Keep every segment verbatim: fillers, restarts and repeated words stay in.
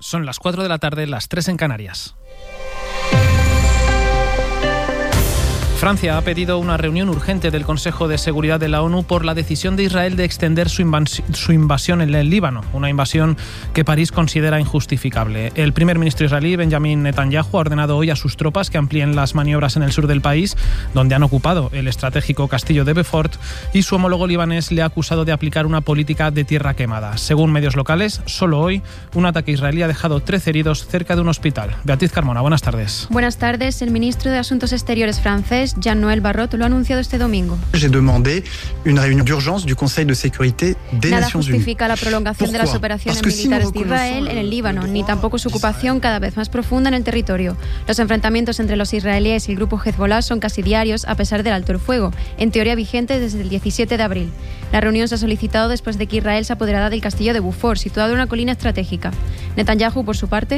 Son las cuatro de la tarde, las tres en Canarias. Francia ha pedido una reunión urgente del Consejo de Seguridad de la ONU por la decisión de Israel de extender su, invas- su invasión en el Líbano, una invasión que París considera injustificable. El primer ministro israelí, Benjamin Netanyahu, ha ordenado hoy a sus tropas que amplíen las maniobras en el sur del país, donde han ocupado el estratégico castillo de Beaufort, y su homólogo libanés le ha acusado de aplicar una política de tierra quemada. Según medios locales, solo hoy un ataque israelí ha dejado trece heridos cerca de un hospital. Beatriz Carmona, buenas tardes. Buenas tardes. El ministro de Asuntos Exteriores francés, Jean-Noël Barrot, lo ha anunciado este domingo. J'ai demandé une réunion d'urgence du Conseil de sécurité des Nada Nations Unies. justifica la prolongación de las operaciones militares de Israel en el Líbano, ni tampoco su ocupación cada vez más profunda en el territorio. Los enfrentamientos entre los israelíes y el grupo Hezbollah son casi diarios a pesar del alto el fuego, en teoría vigente desde el diecisiete de abril. La reunión se ha solicitado después de que Israel se apoderara del castillo de Beaufort, situado en una colina estratégica. Netanyahu, por su parte,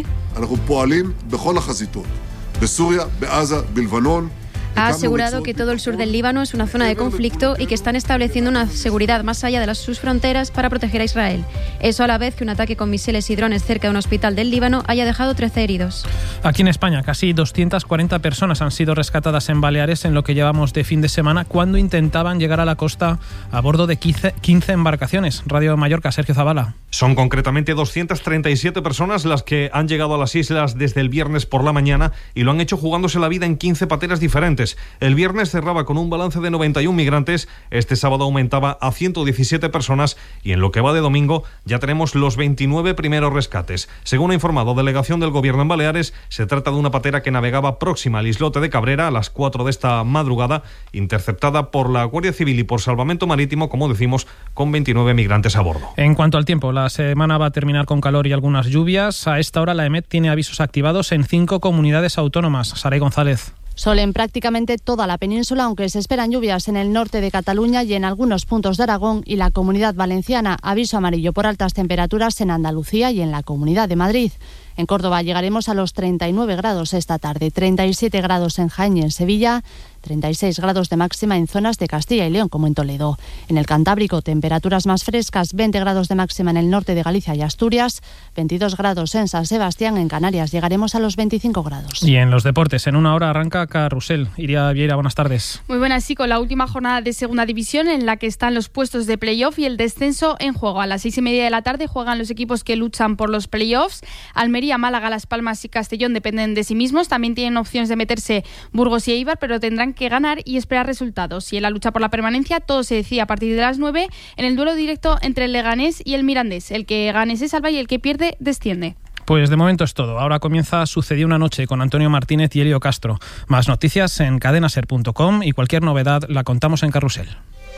ha asegurado que todo el sur del Líbano es una zona de conflicto y que están estableciendo una seguridad más allá de las, sus fronteras para proteger a Israel. Eso a la vez que un ataque con misiles y drones cerca de un hospital del Líbano haya dejado trece heridos. Aquí en España, casi doscientas cuarenta personas han sido rescatadas en Baleares en lo que llevamos de fin de semana, cuando intentaban llegar a la costa a bordo de quince embarcaciones. Radio Mallorca, Sergio Zavala. Son concretamente doscientas treinta y siete personas las que han llegado a las islas desde el viernes por la mañana y lo han hecho jugándose la vida en quince pateras diferentes. El viernes cerraba con un balance de noventa y un migrantes, este sábado aumentaba a ciento diecisiete personas y en lo que va de domingo ya tenemos los veintinueve primeros rescates. Según ha informado delegación del Gobierno en Baleares, se trata de una patera que navegaba próxima al islote de Cabrera a las cuatro de esta madrugada, interceptada por la Guardia Civil y por Salvamento Marítimo, como decimos, con veintinueve migrantes a bordo. En cuanto al tiempo, la semana va a terminar con calor y algunas lluvias. A esta hora la EMET tiene avisos activados en cinco comunidades autónomas. Saray González. Sol en prácticamente toda la península, aunque se esperan lluvias en el norte de Cataluña y en algunos puntos de Aragón y la Comunidad Valenciana. Aviso amarillo por altas temperaturas en Andalucía y en la Comunidad de Madrid. En Córdoba llegaremos a los treinta y nueve grados esta tarde, treinta y siete grados en Jaén y en Sevilla, treinta y seis grados de máxima en zonas de Castilla y León, como en Toledo. En el Cantábrico, temperaturas más frescas, veinte grados de máxima en el norte de Galicia y Asturias, veintidós grados en San Sebastián. En Canarias llegaremos a los veinticinco grados. Y en los deportes, en una hora arranca Carrusel. Iria Vieira, buenas tardes. Muy buenas, sí, con la última jornada de Segunda División en la que están los puestos de playoff y el descenso en juego. A las seis y media de la tarde juegan los equipos que luchan por los playoffs. Almería, Málaga, Las Palmas y Castellón dependen de sí mismos. También tienen opciones de meterse Burgos y Eibar, pero tendrán que ganar y esperar resultados. Y en la lucha por la permanencia todo se decide a partir de las nueve en el duelo directo entre el Leganés y el Mirandés. El que gane se salva y el que pierde desciende. Pues de momento es todo. Ahora comienza Sucedió una noche con Antonio Martínez y Elio Castro. Más noticias en cadena ser punto com y cualquier novedad la contamos en Carrusel.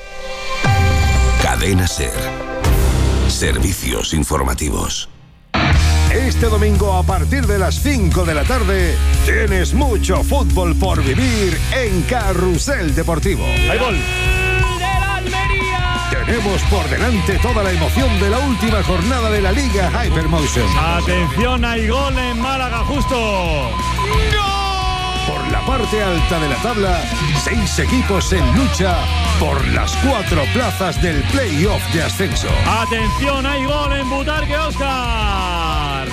Cadena Ser. Servicios informativos. Este domingo a partir de las cinco de la tarde tienes mucho fútbol por vivir en Carrusel Deportivo. ¡Hay gol! ¡Del Almería! Tenemos por delante toda la emoción de la última jornada de la Liga Hypermotion. ¡Atención, hay gol en Málaga justo! ¡Gol! Por la parte alta de la tabla, seis equipos en lucha por las cuatro plazas del play-off de ascenso. ¡Atención, hay gol en Butarque, Óscar!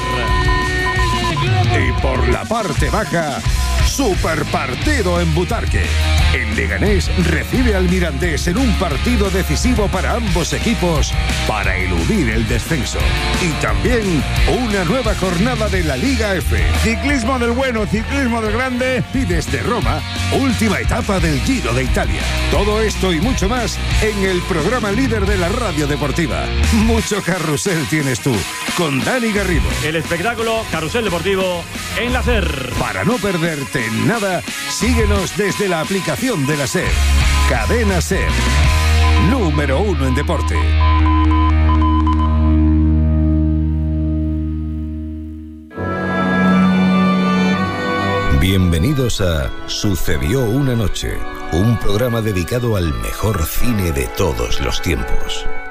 Y por la parte baja, super partido en Butarque. El Leganés recibe al Mirandés en un partido decisivo para ambos equipos para eludir el descenso. Y también una nueva jornada de la Liga F. Ciclismo del bueno, ciclismo del grande. Y desde Roma, última etapa del Giro de Italia. Todo esto y mucho más en el programa líder de la radio deportiva. Mucho carrusel tienes tú, con Dani Garrido. El espectáculo Carrusel Deportivo en la SER. Para no perderte nada, síguenos desde la aplicación de la SER. Cadena SER, número uno en deporte. Bienvenidos a Sucedió una noche, un programa dedicado al mejor cine de todos los tiempos.